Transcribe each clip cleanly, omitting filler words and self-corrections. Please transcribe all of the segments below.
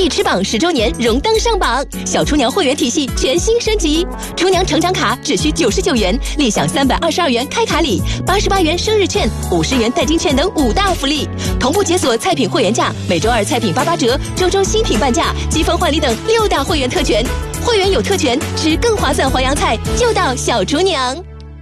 必吃榜10周年荣登上榜，小厨娘会员体系全新升级，厨娘成长卡只需99元，立享322元开卡礼，88元生日券，50元代金券等5大福利，同步解锁菜品会员价，每周2菜品88折，周新品半价，积分换礼等6大会员特权。会员有特权，吃更划算淮扬菜就到小厨娘。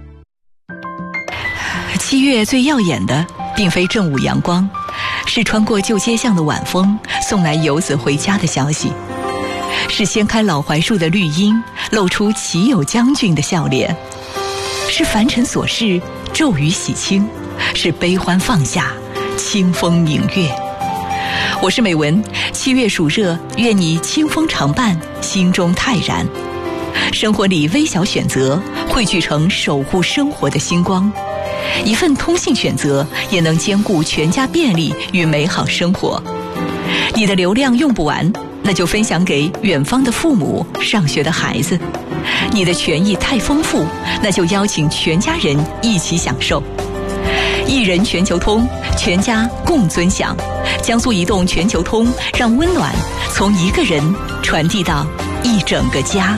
7月最耀眼的并非正午阳光，是穿过旧街巷的晚风送来游子回家的消息，是掀开老槐树的绿荫露出岂有将军的笑脸，是凡尘琐事骤雨洗清，是悲欢放下清风明月。我是美文，7月暑热，愿你清风常伴，心中泰然。生活里微小选择汇聚成守护生活的星光，一份通信选择也能兼顾全家便利与美好生活。你的流量用不完，那就分享给远方的父母、上学的孩子。你的权益太丰富，那就邀请全家人一起享受。一人全球通，全家共尊享。江苏移动全球通，让温暖从一个人传递到一整个家。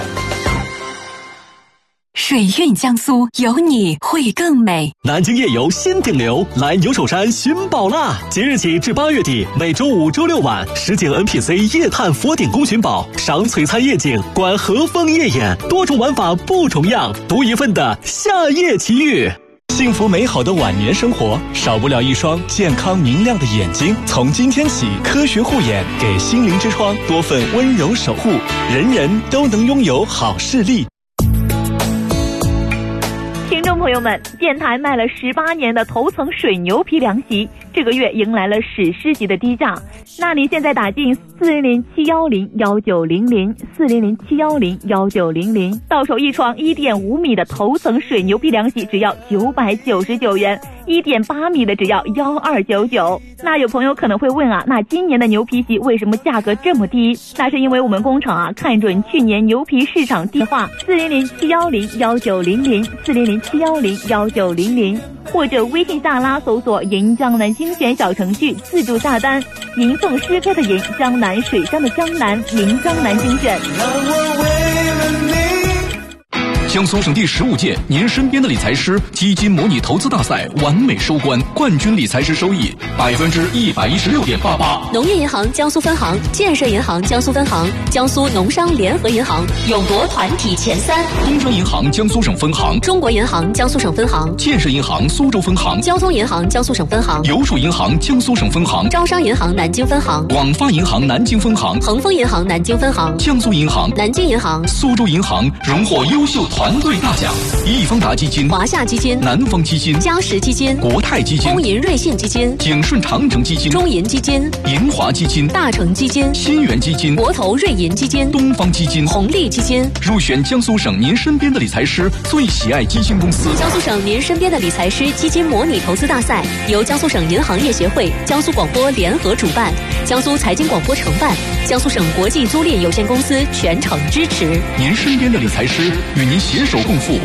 水韵江苏，有你会更美。 南京夜游新顶流，来牛首山寻宝啦！即日起至8月底，每周5、周6晚，10景 NPC 夜探佛顶宫寻宝，赏璀璨夜景，观和风夜演，多种玩法不重样，独一份的夏夜奇遇。幸福美好的晚年生活，少不了一双健康明亮的眼睛。从今天起，科学护眼，给心灵之窗多份温柔守护，人人都能拥有好视力。 听众朋友们，建台卖了18年的头层水牛皮凉席，这个月迎来了史诗级的低价。那你现在打进400-710-1900，400-710-1900，到手一床1.5米的头层水牛皮凉席只要999元，1.8米的只要1299。那有朋友可能会问啊，那今年的牛皮席为什么价格这么低？那是因为我们工厂啊看准去年牛皮市场低化，400-710-1900，400-710-1900，或者微信下拉搜索银江南精选小程序自助下单，银凤诗歌的银，江南水乡的江南，银江南精选。 江苏省第15届您身边的理财师基金模拟投资大赛完美收官，冠军理财师收益116.88%。 农业银行江苏分行、建设银行江苏分行、江苏农商联合银行勇夺团体前3。 工商银行江苏省分行、 中国银行江苏省分行、 建设银行苏州分行、 交通银行江苏省分行、 邮储银行江苏省分行、 招商银行南京分行、 广发银行南京分行、 恒丰银行南京分行、 江苏银行、 南京银行、 苏州银行荣获优秀团队大奖。易方达基金、 华夏基金、 南方基金、 嘉实基金、 国泰基金、 工银瑞信基金、 景顺长城基金、 中银基金、 银华基金、 大成基金、 新源基金、 国投瑞银基金、 东方基金、 红利基金入选江苏省您身边的理财师最喜爱基金公司。 江苏省您身边的理财师基金模拟投资大赛由江苏省银行业协会、江苏广播联合主办，江苏财经广播承办，江苏省国际租赁有限公司全程支持。 您身边的理财师与您携手共赴